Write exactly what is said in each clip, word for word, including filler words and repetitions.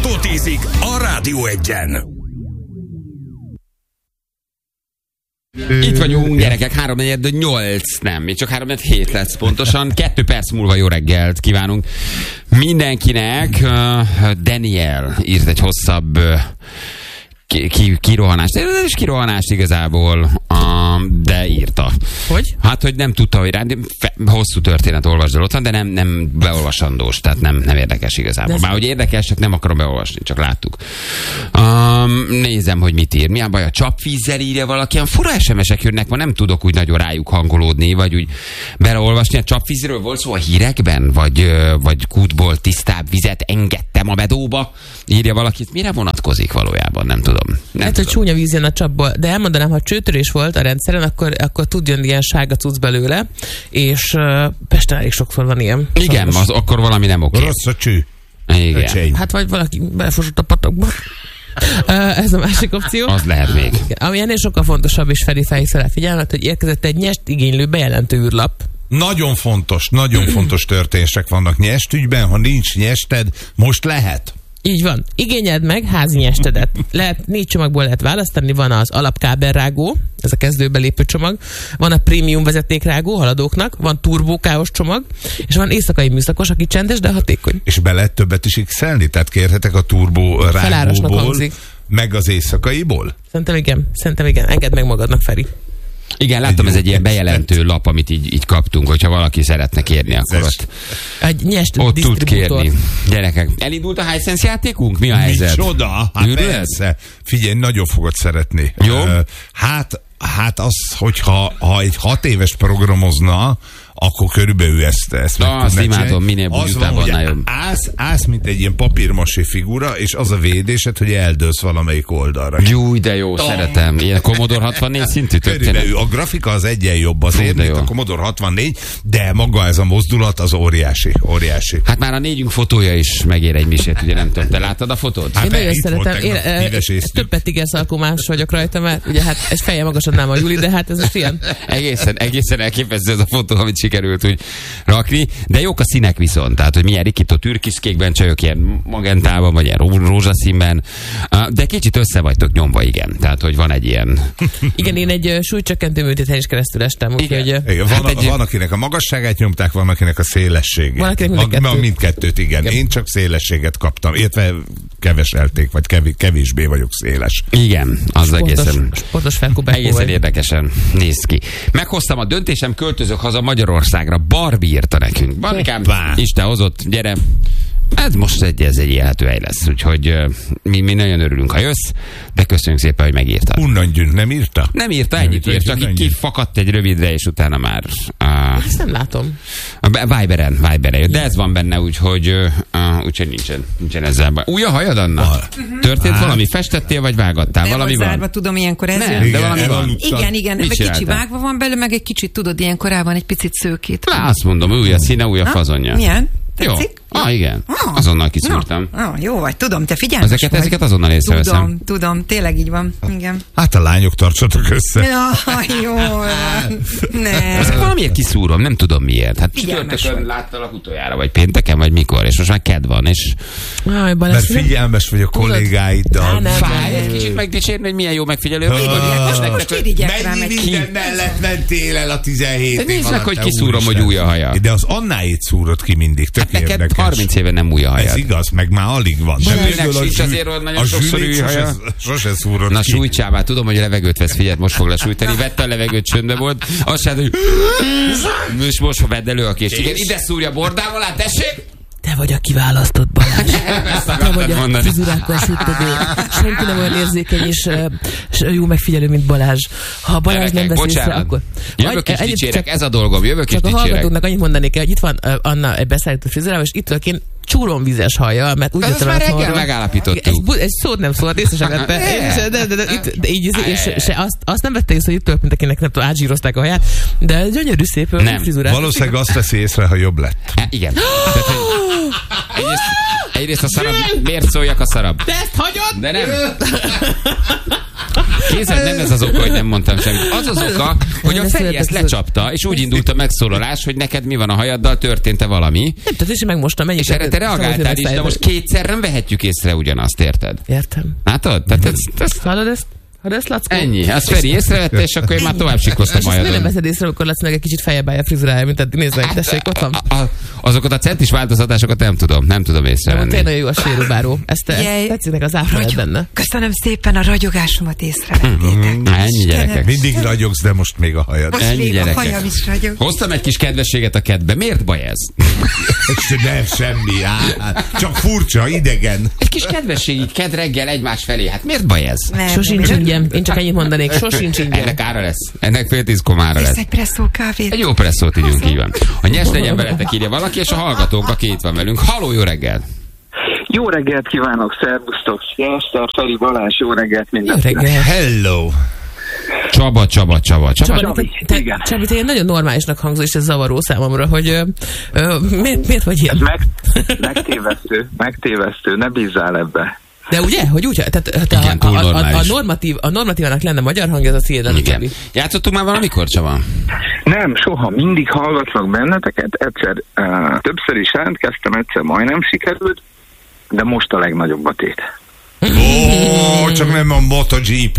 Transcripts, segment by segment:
Totizik a Rádió Egyen. Itt vagyunk, gyerekek, három negyed nyolc, nem, még csak három negyed hét lesz pontosan. Kettő perc múlva jó reggelt kívánunk mindenkinek. Uh, Daniel írt egy hosszabb uh, ki, ki, kirohanást, ez is kirohanást igazából, uh, de írta. Hogy? Hát, hogy nem tudta, hogy rád, hosszú történet olvasd el otthon, de nem, nem beolvasandós, tehát nem, nem érdekes igazából. Már hogy érdekes, csak nem akarom beolvasni, csak láttuk. Um, nézem, hogy mit ír. Milyen baj, a csapvízzel írja valaki, ilyen fura es em esek jönnek, ma nem tudok úgy nagyon rájuk hangolódni, vagy úgy beleolvasni. A csapvízről volt szó a hírekben, vagy, vagy kútból tisztább vizet engedtem a bedóba, írja valaki. Mire vonatkozik valójában, nem tudom. Nem hát, tudom. hogy csúnya víz jön a csapból, de elmondanám, ha csőtörés volt a rendszeren, akkor, akkor tud jönni ilyen sárga cucc belőle, és uh, Pesten elég sokszor van ilyen. Igen, az, akkor valami nem oké. Rossz a cső. Igen. Öcseim. Hát vagy valaki belefosott a patakba. Uh, ez a másik opció. Az lehet még. Ami ennél sokkal fontosabb, és Feri felhívta rá figyelmet, hogy érkezett egy nyest igénylő bejelentő űrlap. Nagyon fontos, nagyon fontos történések vannak nyestügyben. Ha nincs nyested, most lehet. Így van. Igényeld meg házi nyestedet. Lehet, négy csomagból lehet választani. Van az alapkábelrágó, ez a kezdőbe lépő csomag. Van a prémium vezetékrágó haladóknak, van turbókáos csomag, és van éjszakai műszakos, aki csendes, de hatékony. És be lehet többet is x-elni? Tehát kérhetek a turbó rágóból, meg az éjszakaiból? Szerintem igen. Szerintem igen. Engedd meg magadnak, Feri. Igen, láttam, ez egy ilyen bejelentő lap, amit így, így kaptunk, hogyha valaki szeretne kérni, akkor ott, egy nyest ott tud kérni. Gyerekek, elindult a Hisense játékunk? Mi a helyzet? Micsoda? Hát Ürüled? persze. Figyelj, nagyon fogod szeretni. Jó. Uh, hát, hát az, hogyha ha egy hat éves programozna, akkor körülbelül ezt, ezt Na, azt imádom, minél bújutában annál jobb. Állsz, állsz, mint egy ilyen papírmasé figura, és az a védésed, hogy eldőlsz valamelyik oldalra. Jú, de jó, Tom. Szeretem. Ilyen Commodore hatvannégy szintű történet. Körülbelül a grafika az egyen jobb azért, mint a Commodore hatvannégy, de maga ez a mozdulat az óriási, óriási. Hát már a négyünk fotója is megér egy misét, ugye nem tudom, te láttad a fotót? Hát én nagyon szeretem. Én, én többet igen szalkomás vagyok rajta, mert ugye hát egy feje magasodnám a Juli, de hát ez is ilyen. Egészen, egészen elképesztő ez a fotó, amit sikerült úgy rakni, de jók a színek viszont, tehát hogy milyen rikító türkiszkékben, csajok ilyen magentában, vagy ilyen rózsaszínben, de kicsit össze vagytok nyomva, igen, tehát hogy van egy ilyen... Igen, én egy súlycsökkentő műtéten is keresztül estem, úgyhogy... Igen, van, hát egy... van, akinek a magasságát nyomták, van, akinek a szélességét. Van, akinek mindkettőt. Van, mindkettőt, igen. igen. Én csak szélességet kaptam, illetve keveselték, vagy kev- kevésbé vagyok széles. Igen, az sportos, egészen... Sportos felkubákó egészen vagy. Érdekesen néz ki. Meghoztam a döntésem, költözök haza Magyarországra. Barbie írta nekünk. Barbikám, Isten hozott, gyere. Ez most egy, ez egy élhető hely lesz, úgyhogy uh, mi, mi nagyon örülünk, ha jössz, de köszönjük szépen, hogy megírtad. Unnangyűn nem írta? Nem írta, ennyit írt, csak így kifakadt egy rövidre, és utána már... Uh, Ezt nem látom. A Viberen, Viberen jött, de ez van benne, úgyhogy, uh, úgyhogy nincsen, nincsen ezzel baj. Új a hajad, Anna? Uh-huh. Történt valami? Festettél, vagy vágattál? Nem, valami zárva, van? tudom, ilyenkor ez Nem, jön. de valami van. Igen, igen, meg csináltál? kicsi vágva van belőle, meg egy kicsit tudod, ilyenkor rá van egy picit szőkét. Lá, azt mondom, új a színe, új a fazonja. Milyen? Jó. Tetszik? Ah, igen. Ah. Azonnal kiszúrtam. No. Ah, jó vagy, tudom, te figyelmes Ezeket, vagy. ezeket azonnal észreveszem. Tudom, tudom, tényleg így van. Igen. Hát a lányok tartsatok össze. Ja, jó. Ne. Ezek valamiért kiszúrom, nem tudom miért. Hát Figyelmes csütörtökön láttalak utoljára, vagy pénteken, vagy mikor, és most már kedv van, és Aj, Mert figyelmes vagy a kollégáiddal. fáj egy kicsit megdicsérni, hogy milyen jó megfigyelő vagy. Most irigyek rá meg. Mennyi minden mellett mentél el a tizenhét év Nézd meg, alatt, hogy te kiszúrom, hogy úristen. új a haja. De az Annáit szúrod ki mindig, tök Hát neked érdekes. harminc éve nem új a hajad. Ez igaz, meg már alig van. Zsűlnek sincs azért, hogy nagyon sokszor új haja. Sose, sose szúrod Na ki. sújtsál már, tudom, hogy a levegőt vesz, figyeld, most fog lesújtani. Vette a levegőt, csöndbe volt. Azt sem, hogy most most vedd elő a kést. Igen, ide szúrja bordával, hát tessék! Te vagy a kiválasztott, Balázs. Ezt Te akartad vagy a mondani. frizurákkal süttödő. Senki nem olyan érzékeny és uh, jó megfigyelő, mint Balázs. Ha Balázs nem vesz észre, akkor... Jövök és Annyi- dicsérek, csak- ez a dolgom, jövök és Csak a dicsérek. hallgatóknak annyit mondanék kell, hogy itt van uh, Anna egy beszállító frizurával, és itt vagyok én csúromvizes hajjal, mert úgy De ezt jöttem már el reggel otthonról. megállapítottuk. Ez, bu- ez szót nem szólt, észre sem vette. De, de, de, de, itt, de így, és se, azt, azt nem vette észre, hogy itt tört, mint akinek nem tudom, átzsírozták a haját, de gyönyörű szép Nem. frizurát. Valószínűleg azt veszi észre, ha jobb lett. E, igen. Tehát, hogy egyrészt Egyrészt a szarab, miért szóljak a szarab? De ezt hagyod? De nem. Kézzel nem ez az oka, hogy nem mondtam semmit. Az az oka, hogy a Feri ezt lecsapta, és úgy indult a megszólalás, hogy neked mi van a hajaddal, történt-e valami. Nem, tehát is megmostam, mennyi. És erre te reagáltál is, de most kétszer nem vehetjük észre ugyanazt, érted? Értem. Látod? Tehát ez, ez... Hallod ezt? Hallod ezt, Lackó? Ennyi. Azt Feri észrevette, és akkor én már tovább sikloztam és hajadon. nem veszed észre, amikor Laci meg egy kicsit feljebb állja a frizurája, mint eddig. Nézd meg, tessék, ott van. A, a, azokat a centis változtatásokat nem tudom, nem tudom észrevenni. Tényleg nagyon jó a sérubáró. Ezt, ezt tetszik meg az áfralet benne. Köszönöm szépen, a ragyogásomat észrevettétek. Mm, ennyi gyerekek. Mindig ragyogsz, de most még a hajad. Most Ennyi még gyerekek. a hajam is ragyog. Hoztam egy kis kedvességet a kedbe. Miért baj ez? Nem, semmi. Hát, csak furcsa, idegen. Egy kis kedvesség így kedd reggel egymás felé. Hát miért baj ez? Nem, Sosincs nem. ingyen. Én csak ennyit mondanék. Sosincs ingyen. Ennek ára lesz. Ennek fél tízkor ára Visz lesz. egy presszó kávét. Egy jó presszót ígyunk, így van. A nyers legyen veletek, írja valaki, és a hallgatónk, aki itt van velünk. Halló, jó reggel! Jó reggelt kívánok, szervusztok! Eszter, Feri, Balázs, jó reggelt Jó mindenkinek! reggel. Hello. Csaba, Csaba, Csaba, Csaba. Csaba, te, te, igen. Csabi, te ilyen nagyon normálisnak hangzol, és ez zavaró számomra, hogy ö, ö, miért, miért vagy ilyen? Meg, megtévesztő, megtévesztő, ne bízzál ebbe. De ugye, hogy úgy, tehát, tehát Igen, a, túl a, a, a, normális. normatív, a normatívának lenne magyar hangja, ez a széden. Igen. Játszottunk már valamikor, Csaba? Nem, soha, mindig hallgatlak benneteket, egyszer, uh, többször is jelentkeztem, egyszer majdnem sikerült, de most a legnagyobb a tét. Ó, csak nem a MotoGP.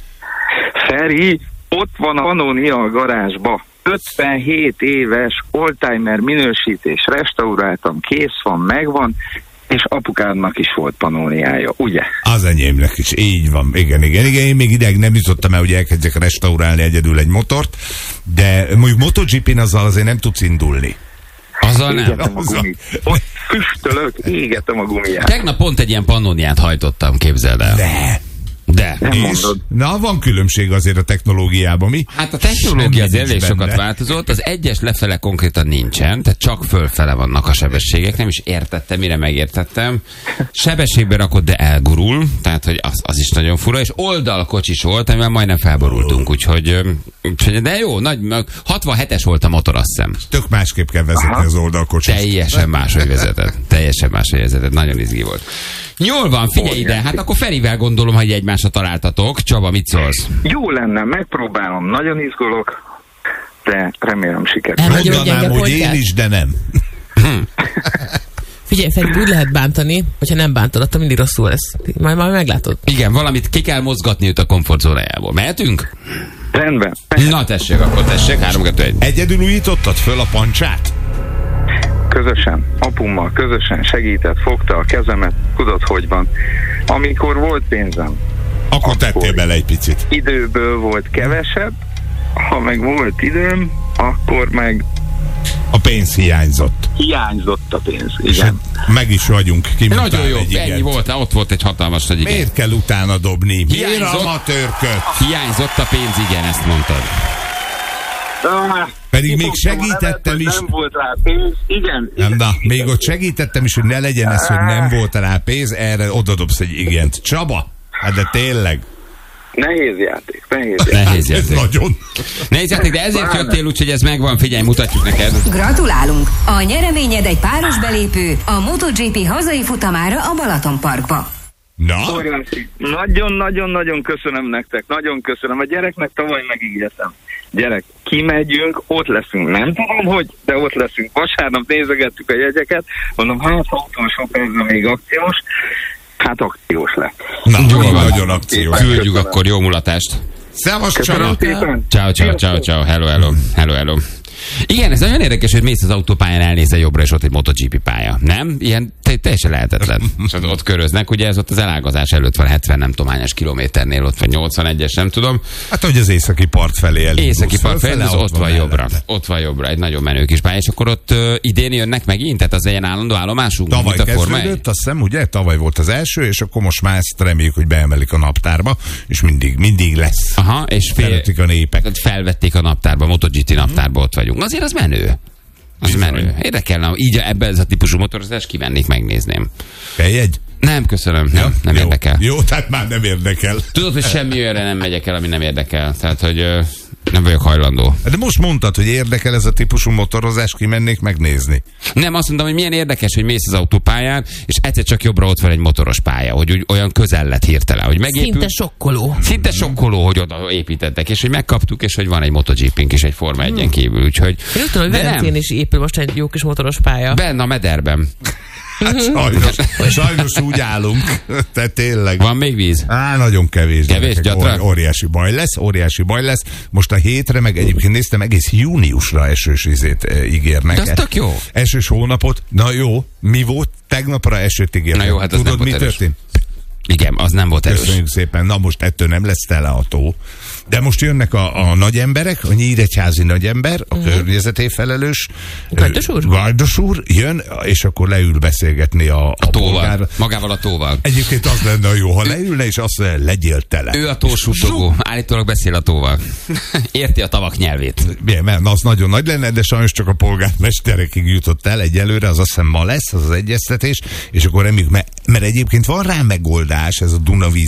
Feri, ott van a Pannonia a garázsba. ötvenhét éves oldtimer minősítés, restauráltam, kész van, megvan, és apukádnak is volt Pannoniája, ugye? Az enyémnek is, így van. Igen, igen, igen. Én még ideig nem jutottam el, hogy elkezdjek restaurálni egyedül egy motort, de mondjuk MotoGP-n azzal azért nem tudsz indulni. Azzal nem. Égetem a gumit. Ott füstölök, égetem a gumiját. Tegnap pont egy ilyen Pannoniát hajtottam, képzeld el. De. De. Nem És, mondod. na, van különbség azért a technológiában, mi? Hát a technológia az Semmi nincs elég sokat benne. változott, az egyes lefele konkrétan nincsen, tehát csak fölfele vannak a sebességek, nem is értettem, mire megértettem. Sebességbe rakod, de elgurul, tehát hogy az, az is nagyon fura, és oldalkocsis volt, amivel majdnem felborultunk, úgyhogy, úgyhogy de jó, nagy, hatvanhetes volt a motor, azt hiszem. Tök másképp kell vezetni Aha. az oldalkocsit. Teljesen máshogy vezetett. Teljesen máshogy vezetett. Nagyon izgi volt. Jól van, figyelj ide, hát akkor Ferivel gondolom, hogy egymásra találtatok. Csaba, mit szólsz? Jó lenne, megpróbálom, nagyon izgulok, de remélem sikerül. El- Nagyon Mondanám, gyenge hogy polykát. én is, de nem. Figyelj, Feri, úgy lehet bántani, hogyha nem bántod, attól mindig rosszul lesz. Majd majd meglátod. Igen, valamit ki kell mozgatni őt a komfortzónájából. Mehetünk? Rendben. Na tessék, akkor tessék, három, kettő, egy. Egyedül újítottad föl a pancsát? Közösen, apummal közösen segített, fogta a kezemet, tudod, hogy van. Amikor volt pénzem, Akkor tettél Akkor. bele egy picit. időből volt kevesebb, ha meg volt időm, akkor meg A pénz hiányzott. hiányzott a pénz. És Igen. meg is vagyunk. Kimondtál Nagyon jó, egy ennyi igent. volt, ott volt egy hatalmas nagy igen. Miért kell utána dobni? Miért Hiányzott. amatőrköt? Hiányzott a pénz, igen, ezt mondtad. Ah, Pedig még kifogtam a segítettem nevet, is. hogy Nem volt rá pénz. Igen. Nem, igen, na, igen. még ott segítettem is, hogy ne legyen ez, hogy nem volt rá pénz, erre odadobsz egy igent. Csaba? Hát de tényleg. Nehéz játék, nehéz játék. Nehéz Ez játék. nagyon. Nehéz játék, de ezért jöttél, úgyhogy ez megvan, figyelj, mutatjuk neked. Gratulálunk! A nyereményed egy páros belépő a MotoGP hazai futamára a Balatonparkba. Na? Óriási. Nagyon-nagyon-nagyon köszönöm nektek, nagyon köszönöm. A gyereknek tavaly megígértem. Gyerek, kimegyünk, ott leszünk. Nem tudom, hogy, de ott leszünk. Vasárnap nézegettük a jegyeket, mondom, hát ha utolsó percben még akciós, hát akciós lett. Na, Jól van. nagyon akció. Küldjük akkor jó mulatást. Szevasz, Köszönöm Csaba! szépen. Ciao, ciao, ciao, ciao, hello, hello, hello, hello. Igen, ez nagyon érdekes, hogy mész az autópályán, elnézel jobbra, és ott egy MotoGP pálya. Nem? Ilyen te- teljesen lehetetlen. És ott, ott köröznek, ugye ez ott az elágazás előtt van, hetven nem tudom hányas kilométernél, ott van nyolcvanegyes, nem tudom. Hát, hogy az északi part felé elindulsz. Északi part felé, fölfele, az ott van jobbra. mellette. Ott van jobbra, egy nagyon menő kis pálya, és akkor ott uh, idén jönnek megint, tehát az ilyen állandó állomásunk, Tavaly mint a Forma egy? kezdődött, azt hiszem, ugye? Tavaly volt az első, és akkor most már ezt reméljük, hogy beemelik a naptárba, és mindig, mindig lesz. Aha, és fél, Szeretik a népek. tehát felvették a naptárba, MotoGP naptárba ott vagyunk. Azért az menő. Az Bizony. menő. Érdekelne, így ebben ez a típusú motorozást kivennék, megnézném. Kell jegy? Nem, köszönöm, nem, Ja? nem Jó. érdekel. Jó, tehát már nem érdekel. Tudod, hogy semmi olyanra nem megyek el, ami nem érdekel. Tehát, hogy ö, Nem vagyok hajlandó. De most mondtad, hogy érdekel ez a típusú motorozás, kimennék megnézni. Nem, azt mondtam, hogy milyen érdekes, hogy mész az autópályán, és egyszer csak jobbra ott van egy motoros pálya, hogy úgy olyan közel lett hirtelen, hogy megépül. Szinte sokkoló. Szinte sokkoló, hogy oda építettek, és hogy megkaptuk, és hogy van egy MotoGP-nk is egy Forma egyen kívül, úgyhogy... Én úgy tudom, hogy Velencén is épül most egy jó kis motoros pálya. Benne a mederben. Hát sajnos, sajnos úgy állunk. Tehát tényleg. Van még víz? Á, nagyon kevés. Kevés, gyatra? Óriási baj lesz, óriási baj lesz. Most a hétre, meg egyébként néztem, egész júniusra esős izét e, ígérnek. De az tök jó. Esős hónapot. Na jó, mi volt? Tegnapra esőt ígérnek. Na jó, hát az Tudod, nem mi volt erős. történt? Igen, az nem volt erős. Köszönjük szépen. Na most ettől nem lesz tele a tó. De most jönnek a, a nagy emberek, a nyíregyházi nagyember, a uh-huh. környezeté felelős. Gajdos úr? Gajdos úr jön, és akkor leül beszélgetni a, a, A tóval. polgár. Magával a tóval. Egyébként az lenne jó, ha leülne, és azt mondja, legyél tele. Ő a tósutogó. Állítólag beszél a tóval. Érti a tavak nyelvét. Milyen, mert az nagyon nagy lenne, de sajnos csak a polgármesterekig jutott el egyelőre, az azt hiszem ma lesz, az az egyeztetés, és akkor reméljük, mert, mert egyébként van rá megoldás, ez a Dunavíz